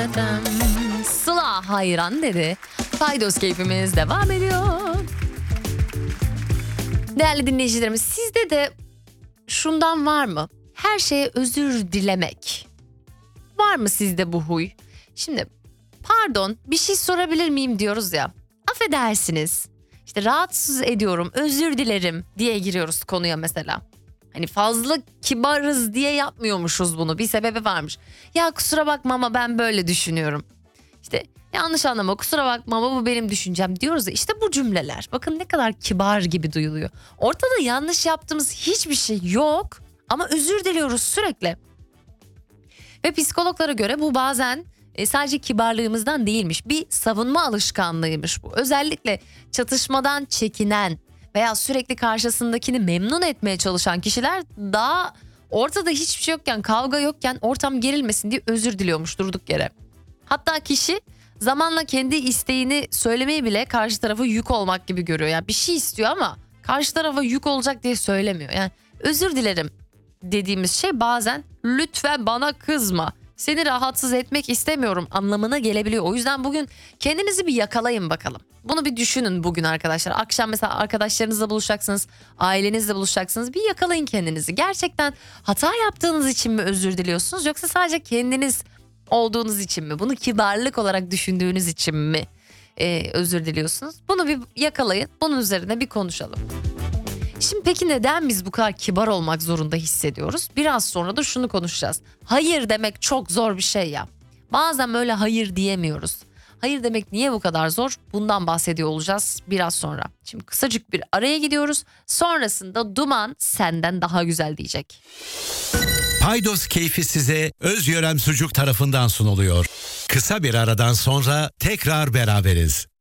Sıla hayran dedi. Paydos keyfimiz devam ediyor. Değerli dinleyicilerimiz, sizde de şundan var mı? Her şeye özür dilemek. Var mı sizde bu huy? Şimdi pardon, bir şey sorabilir miyim diyoruz ya. Affedersiniz. İşte rahatsız ediyorum, özür dilerim diye giriyoruz konuya mesela. Hani fazla kibarız diye yapmıyormuşuz bunu. Bir sebebi varmış. Ya kusura bakma ama ben böyle düşünüyorum. İşte yanlış anlama, kusura bakma ama bu benim düşüncem diyoruz ya. İşte bu cümleler. Bakın ne kadar kibar gibi duyuluyor. Ortada yanlış yaptığımız hiçbir şey yok. Ama özür diliyoruz sürekli. Ve psikologlara göre bu bazen sadece kibarlığımızdan değilmiş. Bir savunma alışkanlığıymış bu. Özellikle çatışmadan çekinen veya sürekli karşısındakini memnun etmeye çalışan kişiler daha ortada hiçbir şey yokken, kavga yokken ortam gerilmesin diye özür diliyormuş durduk yere. Hatta kişi zamanla kendi isteğini söylemeyi bile karşı tarafa yük olmak gibi görüyor. Yani bir şey istiyor ama karşı tarafa yük olacak diye söylemiyor. Yani özür dilerim dediğimiz şey bazen lütfen bana kızma, seni rahatsız etmek istemiyorum anlamına gelebiliyor. O yüzden bugün kendinizi bir yakalayın bakalım. Bunu bir düşünün bugün arkadaşlar. Akşam mesela arkadaşlarınızla buluşacaksınız, ailenizle buluşacaksınız. Bir yakalayın kendinizi. Gerçekten hata yaptığınız için mi özür diliyorsunuz yoksa sadece kendiniz olduğunuz için mi? Bunu kibarlık olarak düşündüğünüz için mi özür diliyorsunuz? Bunu bir yakalayın. Bunun üzerine bir konuşalım. Şimdi peki neden biz bu kadar kibar olmak zorunda hissediyoruz? Biraz sonra da şunu konuşacağız. Hayır demek çok zor bir şey ya. Bazen böyle hayır diyemiyoruz. Hayır demek niye bu kadar zor? Bundan bahsediyor olacağız biraz sonra. Şimdi kısacık bir araya gidiyoruz. Sonrasında Duman senden daha güzel diyecek. Paydos keyfi size Özyörem Sucuk tarafından sunuluyor. Kısa bir aradan sonra tekrar beraberiz.